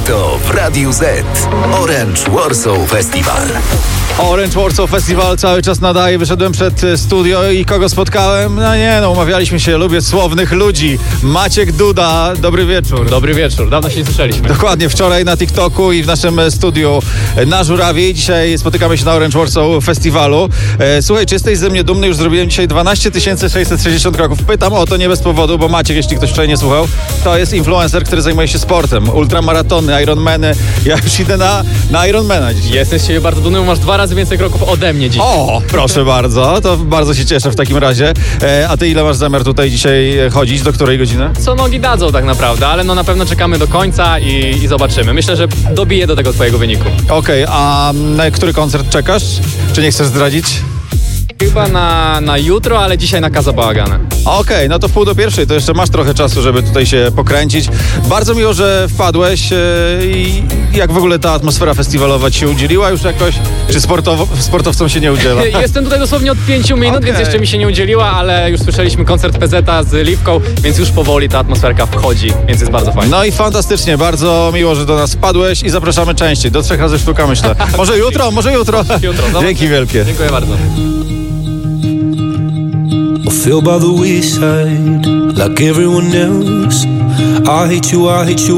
lato w Radiu Z. Orange Warsaw Festival. Orange Warsaw Festival cały czas nadaje. Wyszedłem przed studio i kogo spotkałem? No umawialiśmy się, lubię słownych ludzi. Maciek Duda, dobry wieczór. Dobry wieczór, dawno się nie słyszeliśmy. Dokładnie, wczoraj na TikToku i w naszym studiu na Żurawie. Dzisiaj spotykamy się na Orange Warsaw Festiwalu. Słuchaj, czy jesteś ze mnie dumny? Już zrobiłem dzisiaj 12 660 kroków. Pytam o to nie bez powodu, bo Maciek, jeśli ktoś wczoraj nie słuchał, to jest influencer, który zajmuje się sportem. Ultramaratony, Ironmany. Ja już idę na Ironmana dzisiaj. Jesteś z siebie bardzo dumny, bo masz 2 razy więcej kroków ode mnie dzisiaj. O, proszę bardzo, to bardzo się cieszę w takim razie. A ty ile masz zamiar tutaj dzisiaj chodzić? Do której godziny? Co nogi dadzą tak naprawdę, ale no na pewno czekamy do końca i zobaczymy. Myślę, że dobiję do tego twojego wyniku. Okej, a na który koncert czekasz? Czy nie chcesz zdradzić? Chyba na jutro, ale dzisiaj na Casa Bałagana. Okej, no to 12:30, to jeszcze masz trochę czasu, żeby tutaj się pokręcić. Bardzo miło, że wpadłeś i jak w ogóle ta atmosfera festiwalowa ci się udzieliła już jakoś? Czy sportowcom się nie udziela? Jestem tutaj dosłownie od 5 minut, Okej. więc jeszcze mi się nie udzieliła, ale już słyszeliśmy koncert PZ z Liwką, więc już powoli ta atmosferka wchodzi, więc jest bardzo fajnie. No i fantastycznie, bardzo miło, że do nas wpadłeś i zapraszamy częściej, do 3 razy sztuka myślę. Może jutro, może jutro. Dzięki wielkie. Dziękuję bardzo. I feel by the wayside like everyone else. I hate you,